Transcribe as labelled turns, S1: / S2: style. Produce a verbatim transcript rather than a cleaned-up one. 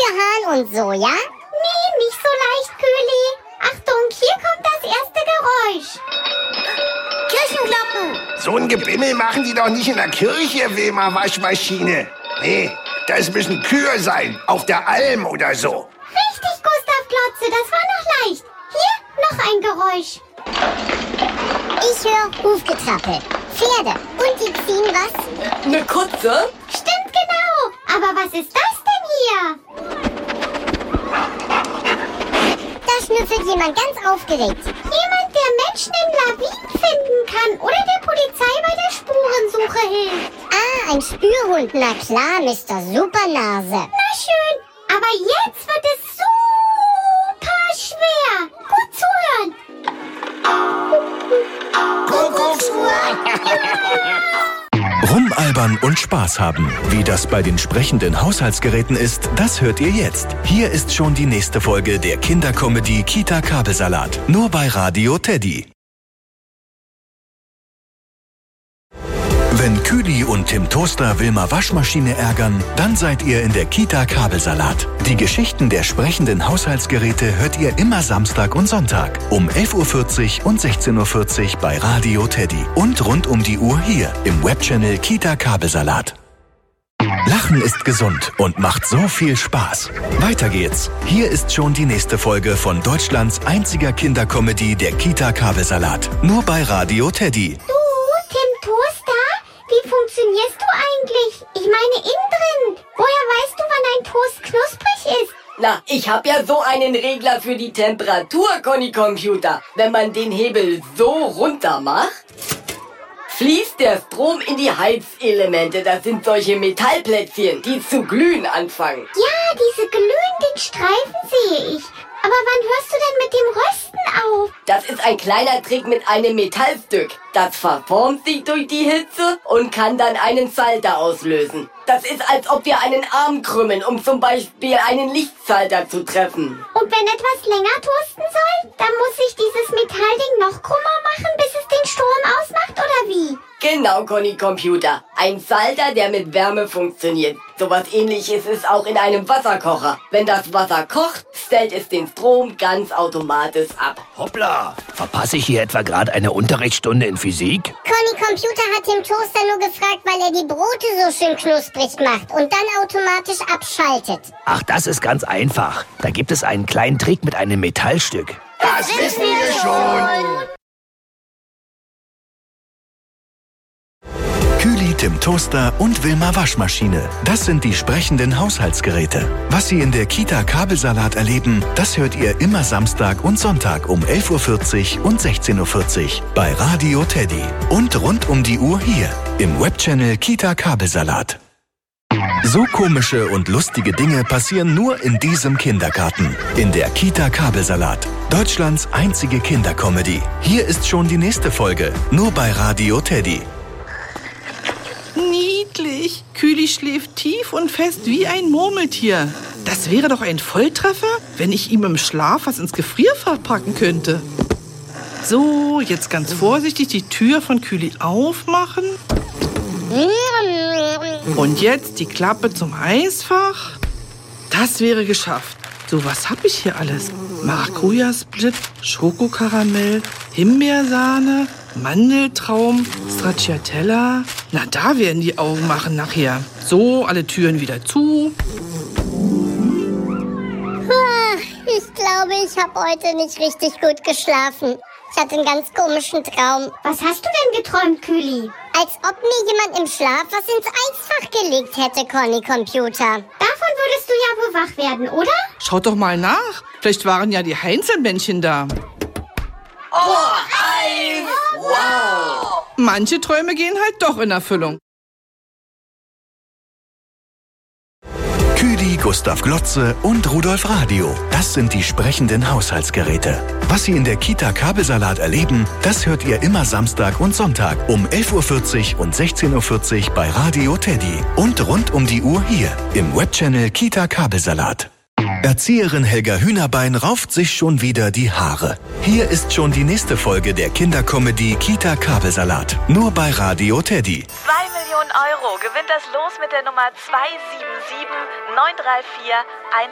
S1: für Hahn und so, ja?
S2: Nee, nicht so leicht, Kühli. Achtung, hier kommt das erste Geräusch.
S1: Kirchenglocken.
S3: So ein Gebimmel machen die doch nicht in der Kirche, Wilma Waschmaschine. Nee, das müssen Kühe sein, auf der Alm oder so.
S2: Richtig, Gustav Glotze, das war noch leicht. Hier noch ein Geräusch.
S1: Ich höre Hufgetrappel. Pferde. Und die ziehen was?
S4: Eine Kutsche?
S2: Stimmt genau. Aber was ist das denn hier?
S1: Da schnüffelt jemand ganz aufgeregt.
S2: Jemand, der Menschen in Lawinen finden kann oder der Polizei bei der Spurensuche hilft.
S1: Ah, ein Spürhund. Na klar, Mister Supernase.
S2: Na schön, aber jetzt wird es super schwer. Gut zuhören.
S3: Kuckucksuhr.
S5: Rumalbern und Spaß haben. Wie das bei den sprechenden Haushaltsgeräten ist, das hört ihr jetzt. Hier ist schon die nächste Folge der Kindercomedy Kita Kabelsalat. Nur bei Radio Teddy. Wenn Kühli und Tim Toaster Wilma Waschmaschine ärgern, dann seid ihr in der Kita Kabelsalat. Die Geschichten der sprechenden Haushaltsgeräte hört ihr immer Samstag und Sonntag um elf Uhr vierzig und sechzehn Uhr vierzig bei Radio Teddy und rund um die Uhr hier im Webchannel Kita Kabelsalat. Lachen ist gesund und macht so viel Spaß. Weiter geht's. Hier ist schon die nächste Folge von Deutschlands einziger Kindercomedy der Kita Kabelsalat. Nur bei Radio Teddy.
S2: Du, Tim Toaster, wie funktionierst du eigentlich? Ich meine innen drin. Woher weißt du, wann ein Toast knusprig ist?
S4: Na, ich hab ja so einen Regler für die Temperatur, Conny Computer. Wenn man den Hebel so runter macht, fließt der Strom in die Heizelemente. Das sind solche Metallplättchen, die zu glühen anfangen.
S2: Ja, diese glühenden Streifen sehe ich. Aber wann hörst du denn mit dem Rösten auf?
S4: Das ist ein kleiner Trick mit einem Metallstück. Das verformt sich durch die Hitze und kann dann einen Schalter auslösen. Das ist, als ob wir einen Arm krümmen, um zum Beispiel einen Lichtschalter zu treffen.
S2: Und wenn etwas länger toasten soll, dann muss sich dieses Metallding noch krummer machen, bis es den Strom ausmacht, oder wie?
S4: Genau, Conny Computer. Ein Schalter, der mit Wärme funktioniert. Sowas Ähnliches ist auch in einem Wasserkocher. Wenn das Wasser kocht, stellt es den Strom ganz automatisch ab.
S6: Hoppla, verpasse ich hier etwa gerade eine Unterrichtsstunde in Physik?
S1: Conny Computer hat Tim Toaster nur gefragt, weil er die Brote so schön knusprig macht und dann automatisch abschaltet.
S6: Ach, das ist ganz einfach. Da gibt es einen kleinen Trick mit einem Metallstück.
S3: Das wissen wir schon.
S5: Kühli, Tim Toaster und Wilma Waschmaschine. Das sind die sprechenden Haushaltsgeräte. Was Sie in der Kita Kabelsalat erleben, das hört ihr immer Samstag und Sonntag um elf Uhr vierzig und sechzehn Uhr vierzig bei Radio Teddy. Und rund um die Uhr hier im Webchannel Kita Kabelsalat. So komische und lustige Dinge passieren nur in diesem Kindergarten. In der Kita Kabelsalat. Deutschlands einzige Kindercomedy. Hier ist schon die nächste Folge. Nur bei Radio Teddy.
S7: Niedlich. Kühli schläft tief und fest wie ein Murmeltier. Das wäre doch ein Volltreffer, wenn ich ihm im Schlaf was ins Gefrierfach packen könnte. So, jetzt ganz vorsichtig die Tür von Kühli aufmachen. Und jetzt die Klappe zum Eisfach. Das wäre geschafft. So, was habe ich hier alles? Maracuja-Split, Schokokaramell, Himbeersahne, Mandeltraum, Stracciatella. Na, da werden die Augen machen nachher. So, alle Türen wieder zu.
S1: Ich glaube, ich habe heute nicht richtig gut geschlafen. Ich hatte einen ganz komischen Traum.
S2: Was hast du denn geträumt, Kühli?
S1: Als ob mir jemand im Schlaf was ins Eisfach gelegt hätte, Conny Computer.
S2: Davon würdest du ja wohl wach werden, oder?
S7: Schaut doch mal nach. Vielleicht waren ja die Heinzelmännchen da.
S4: Oh, Eis! Wow!
S7: Manche Träume gehen halt doch in Erfüllung.
S5: Kühli, Gustav Glotze und Rudolf Radio. Das sind die sprechenden Haushaltsgeräte. Was Sie in der Kita Kabelsalat erleben, das hört ihr immer Samstag und Sonntag um elf Uhr vierzig und sechzehn Uhr vierzig bei Radio Teddy. Und rund um die Uhr hier im Webchannel Kita Kabelsalat. Erzieherin Helga Hühnerbein rauft sich schon wieder die Haare. Hier ist schon die nächste Folge der Kindercomedy Kita Kabelsalat. Nur bei Radio Teddy.
S8: zwei Millionen Euro gewinnt das Los mit der Nummer zwei sieben sieben neun drei vier eins.